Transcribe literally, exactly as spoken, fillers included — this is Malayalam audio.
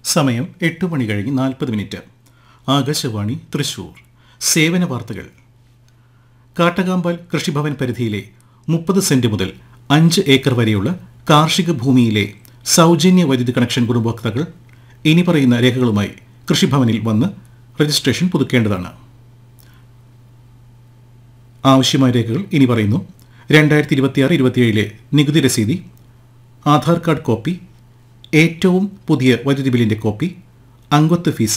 സമയം എട്ട് മണി കഴിഞ്ഞ് നാൽപ്പത് മിനിറ്റ്. ആകാശവാണി തൃശൂർ. സേവന വാർത്തകൾ. കാട്ടകാമ്പാൽ കൃഷിഭവൻ പരിധിയിലെ മുപ്പത് സെന്റ് മുതൽ അഞ്ച് ഏക്കർ വരെയുള്ള കാർഷിക ഭൂമിയിലെ സൗജന്യ വൈദ്യുതി കണക്ഷൻ ഗുണഭോക്താക്കൾ ഇനി പറയുന്ന രേഖകളുമായി കൃഷിഭവനിൽ വന്ന് രജിസ്ട്രേഷൻ പുതുക്കേണ്ടതാണ്. ആവശ്യമായ രേഖകൾ ഇനി പറയുന്നു. രണ്ടായിരത്തി ഇരുപത്തിയാറ് ഇരുപത്തിയേഴിലെ നികുതി രസീതി, ആധാർ കാർഡ് കോപ്പി, ഏറ്റവും പുതിയ വൈദ്യുതി ബില്ലിൻ്റെ കോപ്പി, അംഗത്വ ഫീസ്